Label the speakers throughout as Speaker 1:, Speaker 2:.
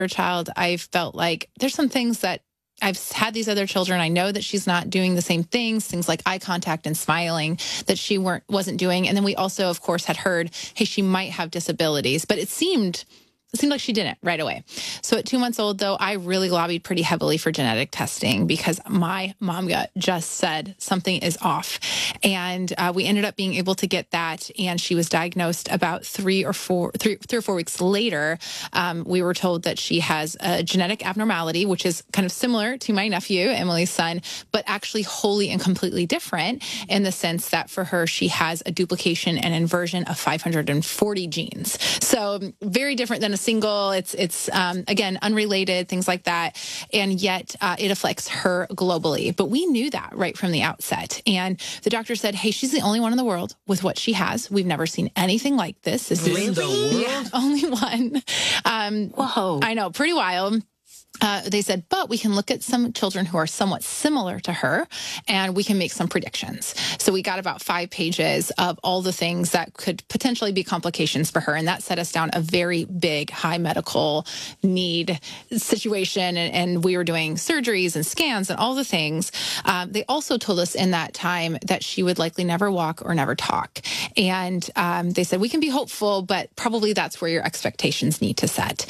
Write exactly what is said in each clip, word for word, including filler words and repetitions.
Speaker 1: her child, I felt like there's some things that I've had these other children. I know that she's not doing the same things, things like eye contact and smiling that she weren't wasn't doing. And then we also, of course, had heard, hey, she might have disabilities, but it seemed It seemed like she didn't right away. So at two months old, though, I really lobbied pretty heavily for genetic testing because my mom gut just said something is off. And uh, we ended up being able to get that. And she was diagnosed about three or four, three, three or four weeks later. Um, we were told that she has a genetic abnormality, which is kind of similar to my nephew, Emily's son, but actually wholly and completely different in the sense that for her, she has a duplication and inversion of five hundred forty genes. So very different than a single. It's, it's um, again, unrelated, things like that. And yet uh, it affects her globally. But we knew that right from the outset. And the doctor said, hey, she's the only one in the world with what she has. We've never seen anything like this. This
Speaker 2: really?
Speaker 1: is
Speaker 2: the world?
Speaker 1: Yeah, only one. Um,
Speaker 2: Whoa.
Speaker 1: I know, pretty wild. Uh, they said, but we can look at some children who are somewhat similar to her, and we can make some predictions. So we got about five pages of all the things that could potentially be complications for her, and that set us down a very big, high medical need situation, and, and we were doing surgeries and scans and all the things. Um, they also told us in that time that she would likely never walk or never talk. And um, they said, we can be hopeful, but probably that's where your expectations need to set.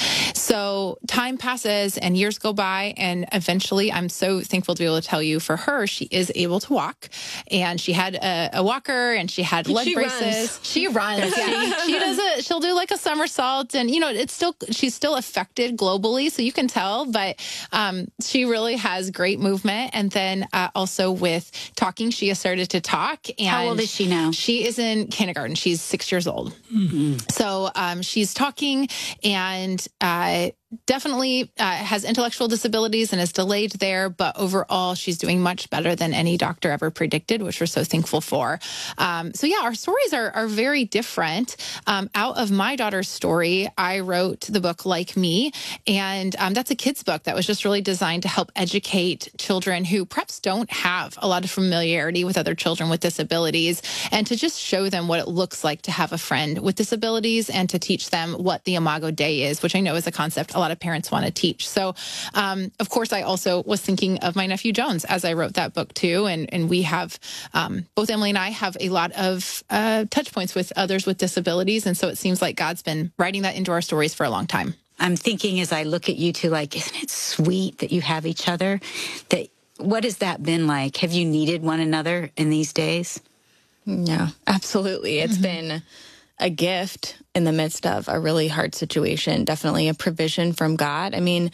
Speaker 1: So time passes, and years go by, and eventually I'm so thankful to be able to tell you for her, she is able to walk, and she had a, a walker, and she had leg
Speaker 2: she
Speaker 1: braces.
Speaker 2: Runs.
Speaker 1: She runs. Yeah. she, she does a, she'll do like a somersault, and you know, it's still, she's still affected globally. So you can tell, but um, she really has great movement. And then uh, also with talking, she has started to talk. And
Speaker 2: how old is she now?
Speaker 1: She is in kindergarten. She's six years old. Mm-hmm. So um, she's talking, and uh, definitely uh, has intellectual disabilities and is delayed there, but overall she's doing much better than any doctor ever predicted, which we're so thankful for. Um, so yeah, our stories are, are very different. Um, out of my daughter's story, I wrote the book Like Me, and um, that's a kid's book that was just really designed to help educate children who perhaps don't have a lot of familiarity with other children with disabilities, and to just show them what it looks like to have a friend with disabilities, and to teach them what the Imago Dei is, which I know is a concept a lot of parents want to teach. So, um, of course, I also was thinking of my nephew Jones as I wrote that book too. And, and we have, um, both Emily and I have a lot of uh, touch points with others with disabilities. And so it seems like God's been writing that into our stories for a long time.
Speaker 2: I'm thinking as I look at you two, like, isn't it sweet that you have each other? That what has that been like? Have you needed one another in these days?
Speaker 3: Yeah, absolutely. It's mm-hmm. been a gift in the midst of a really hard situation, definitely a provision from God. I mean,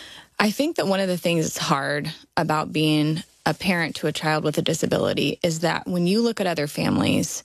Speaker 3: I think that one of the things that's hard about being a parent to a child with a disability is that when you look at other families,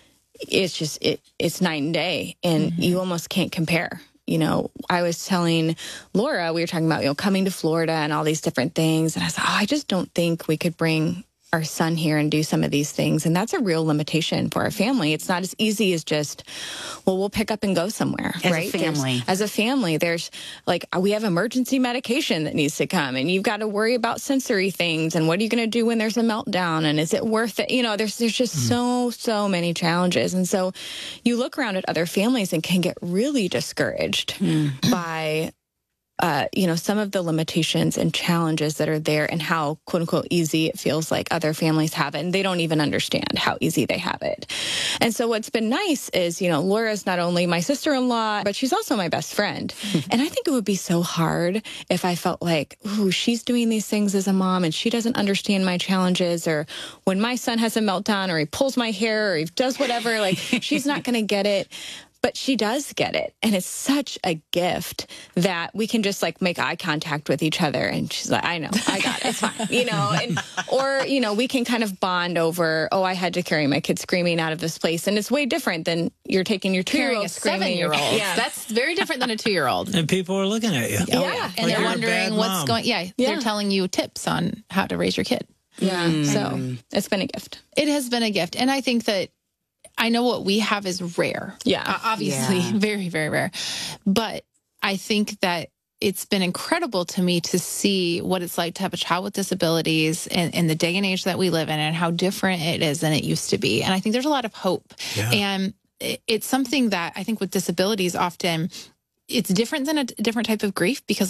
Speaker 3: it's just, it, it's night and day, and mm-hmm. you almost can't compare. You know, I was telling Laura, we were talking about, you know, coming to Florida and all these different things. And I said, oh, I just don't think we could bring our son here and do some of these things. And that's a real limitation for our family. It's not as easy as just, well, we'll pick up and go somewhere,
Speaker 2: as
Speaker 3: right?
Speaker 2: a family.
Speaker 3: There's, as a family, there's like, we have emergency medication that needs to come, and you've got to worry about sensory things. And what are you going to do when there's a meltdown? And is it worth it? You know, there's, there's just mm. so, so many challenges. And so you look around at other families and can get really discouraged mm. by Uh, you know, some of the limitations and challenges that are there, and how, quote unquote, easy it feels like other families have it. And they don't even understand how easy they have it. And so what's been nice is, you know, Laura's not only my sister-in-law, but she's also my best friend. And I think it would be so hard if I felt like, ooh, she's doing these things as a mom and she doesn't understand my challenges, or when my son has a meltdown or he pulls my hair or he does whatever, like she's not going to get it. But she does get it. And it's such a gift that we can just like make eye contact with each other. And she's like, I know, I got it. It's fine. You know, and, or, you know, we can kind of bond over, oh, I had to carry my kid screaming out of this place. And it's way different than you're taking your two-year-old
Speaker 1: a
Speaker 3: screaming.
Speaker 1: seven-year-old.
Speaker 3: Yeah.
Speaker 1: That's very different than a two-year-old.
Speaker 4: And people are looking at you.
Speaker 1: Oh, yeah. And
Speaker 4: Like
Speaker 1: they're wondering what's
Speaker 4: mom.
Speaker 1: going, yeah,
Speaker 3: Yeah.
Speaker 1: they're telling you tips on how to raise your kid.
Speaker 3: Yeah.
Speaker 2: Mm.
Speaker 3: So it's been a gift.
Speaker 1: It has been a gift. And I think that I know what we have is rare.
Speaker 3: Yeah.
Speaker 1: Uh, obviously,
Speaker 2: Yeah.
Speaker 1: very, very rare. But I think that it's been incredible to me to see what it's like to have a child with disabilities in, in the day and age that we live in, and how different it is than it used to be. And I think there's a lot of hope.
Speaker 4: Yeah.
Speaker 1: And it, it's something that I think with disabilities often it's different than a different type of grief because